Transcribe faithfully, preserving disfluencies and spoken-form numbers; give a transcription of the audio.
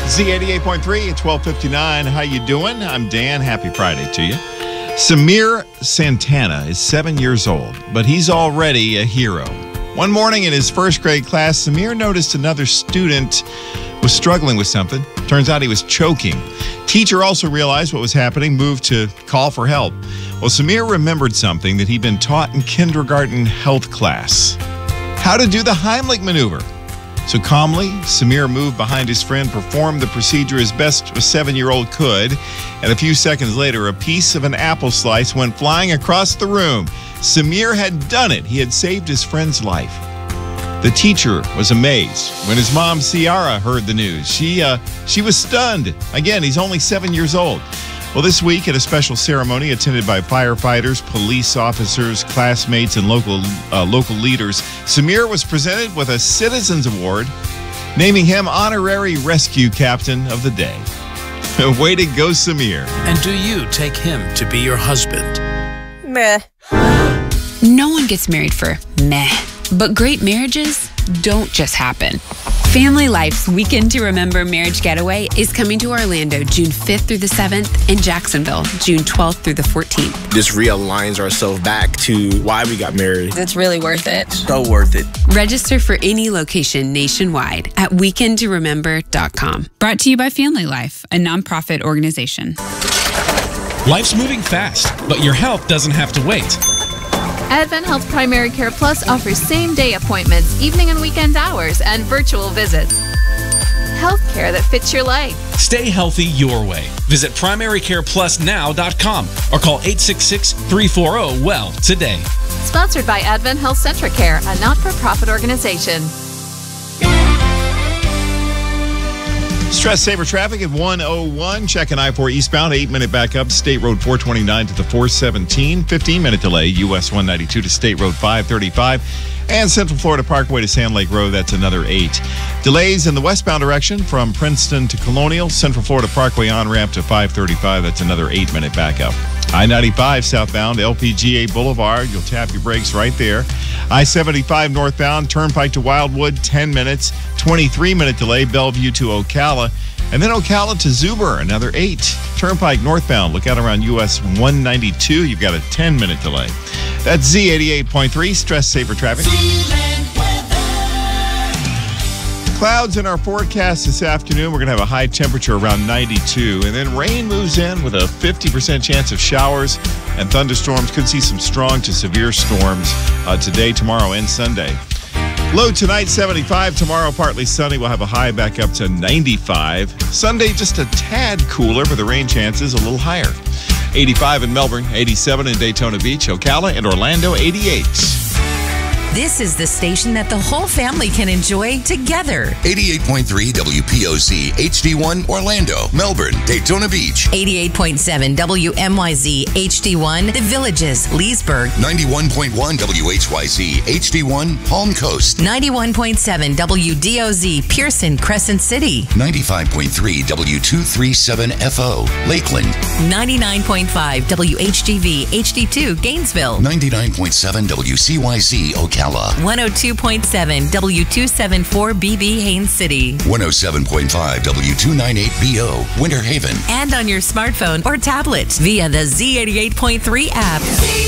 Z eighty-eight point three at twelve fifty-nine. How you doing? I'm Dan. Happy Friday to you. Samir Santana is seven years old, but he's already a hero. One morning in his first grade class, Samir noticed another student was struggling with something. Turns out he was choking. Teacher also realized what was happening, moved to call for help. Well, Samir remembered something that he'd been taught in kindergarten health class. How to do the Heimlich maneuver. So calmly, Samir moved behind his friend, performed the procedure as best a seven-year-old could, and a few seconds later, a piece of an apple slice went flying across the room. Samir had done it. He had saved his friend's life. The teacher was amazed when his mom, Ciara, heard the news. She, uh, she was stunned. Again, he's only seven years old. Well, this week at a special ceremony attended by firefighters, police officers, classmates, and local uh, local leaders, Samir was presented with a Citizens Award, naming him Honorary Rescue Captain of the Day. Way to go, Samir. And do you take him to be your husband? Meh. No one gets married for meh. But great marriages don't just happen. Family Life's Weekend to Remember Marriage Getaway is coming to Orlando June fifth through the seventh and Jacksonville June twelfth through the fourteenth. This realigns ourselves back to why we got married. It's really worth it. So worth it. Register for any location nationwide at weekend to remember dot com. Brought to you by Family Life, a nonprofit organization. Life's moving fast, but your health doesn't have to wait. Advent Health Primary Care Plus offers same-day appointments, evening and weekend hours, and virtual visits. Health care that fits your life. Stay healthy your way. Visit primary care plus now dot com or call eight six six, three four zero, W E L L today. Sponsored by Advent Health Centricare, a not-for-profit organization. Stress Saver traffic at one oh one. Checking I four eastbound, eight-minute backup. State Road four twenty-nine to the four seventeen. fifteen-minute delay, U S one ninety-two to State Road five thirty-five. And Central Florida Parkway to Sand Lake Road, that's another eight. Delays in the westbound direction from Princeton to Colonial. Central Florida Parkway on-ramp to five thirty-five, that's another eight-minute backup. I ninety-five southbound, L P G A Boulevard, you'll tap your brakes right there. I seventy-five northbound, Turnpike to Wildwood, ten minutes. twenty-three-minute delay, Bellevue to Ocala. And then Ocala to Zuber, another eight. Turnpike northbound, look out around U S one ninety-two, you've got a ten-minute delay. That's Z eighty-eight point three, Stress Saver traffic. Clouds in our forecast this afternoon. We're going to have a high temperature around ninety-two. And then rain moves in with a fifty percent chance of showers and thunderstorms. Could see some strong to severe storms uh, today, tomorrow, and Sunday. Low tonight, seventy-five. Tomorrow, partly sunny. We'll have a high back up to ninety-five. Sunday, just a tad cooler, but the rain chances a little higher. eighty-five in Melbourne, eighty-seven in Daytona Beach, Ocala, and Orlando, eighty-eight. This is the station that the whole family can enjoy together. eighty-eight point three W P O Z H D one Orlando, Melbourne, Daytona Beach. eighty-eight point seven W M Y Z H D one The Villages, Leesburg. ninety-one point one W H Y Z H D one Palm Coast. ninety-one point seven W D O Z Pearson, Crescent City. ninety-five point three W two thirty-seven F O Lakeland. ninety-nine point five W H G V H D two Gainesville. ninety-nine point seven W C Y Z Ocala. one oh two point seven W two seventy-four B B Haines City. one oh seven point five W two ninety-eight B O Winter Haven. And on your smartphone or tablet via the Z eighty-eight point three app.